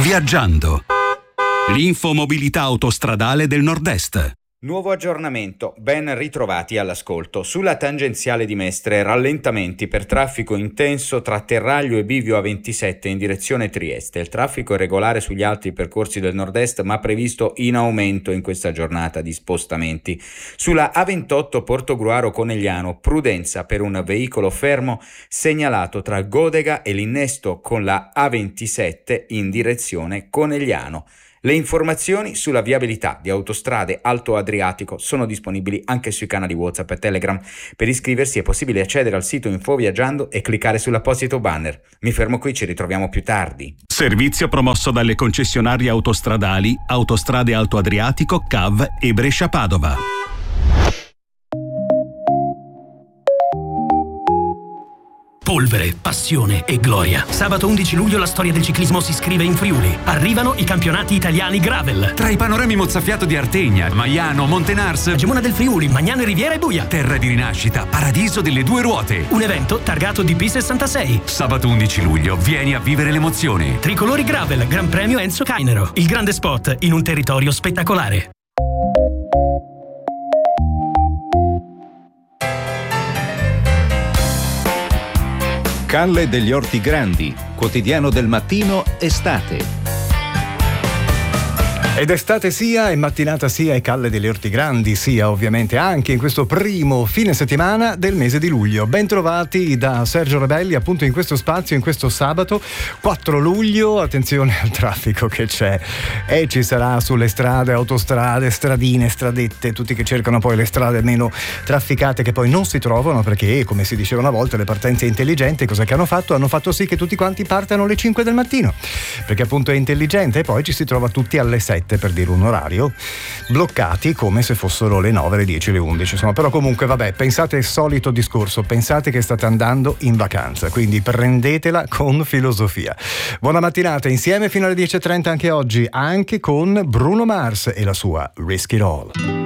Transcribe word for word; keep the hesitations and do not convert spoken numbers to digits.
Viaggiando. L'infomobilità autostradale del Nord-Est. Nuovo aggiornamento, ben ritrovati all'ascolto. Sulla tangenziale di Mestre, rallentamenti per traffico intenso tra Terraglio e Bivio A ventisette in direzione Trieste. Il traffico è regolare sugli altri percorsi del nord-est, ma previsto in aumento in questa giornata di spostamenti. Sulla A ventotto Portogruaro Conegliano, prudenza per un veicolo fermo segnalato tra Godega e l'innesto con la A ventisette in direzione Conegliano. Le informazioni sulla viabilità di Autostrade Alto Adriatico sono disponibili anche sui canali WhatsApp e Telegram. Per iscriversi è possibile accedere al sito Info Viaggiando e cliccare sull'apposito banner. Mi fermo qui, ci ritroviamo più tardi. Servizio promosso dalle concessionarie autostradali Autostrade Alto Adriatico, C A V e Brescia-Padova. Polvere, passione e gloria. Sabato undici luglio la storia del ciclismo si scrive in Friuli. Arrivano i campionati italiani Gravel. Tra i panorami mozzafiato di Artegna, Maiano, Montenars, Gemona del Friuli, Magnano Riviera e Buia. Terra di rinascita, paradiso delle due ruote. Un evento targato D P sessantasei. Sabato undici luglio, vieni a vivere l'emozione. Tricolori Gravel, Gran Premio Enzo Cainero. Il grande sport in un territorio spettacolare. Calle degli Orti Grandi, quotidiano del mattino, estate. Ed estate sia, e mattinata sia, e Calle degli Orti Grandi sia, ovviamente, anche in questo primo fine settimana del mese di luglio. Ben trovati da Sergio Rebelli, appunto in questo spazio, in questo sabato quattro luglio. Attenzione al traffico che c'è e ci sarà sulle strade, autostrade, stradine, stradette, tutti che cercano poi le strade meno trafficate che poi non si trovano, perché, come si diceva una volta, le partenze intelligenti cosa che hanno fatto? Hanno fatto sì che tutti quanti partano alle cinque del mattino, perché appunto è intelligente, e poi ci si trova tutti alle sette, per dire un orario, bloccati come se fossero le nove, le dieci, le undici, insomma. Però comunque vabbè, pensate il solito discorso, pensate che state andando in vacanza, quindi prendetela con filosofia. Buona mattinata insieme fino alle dieci e trenta anche oggi, anche con Bruno Mars e la sua Risk It All.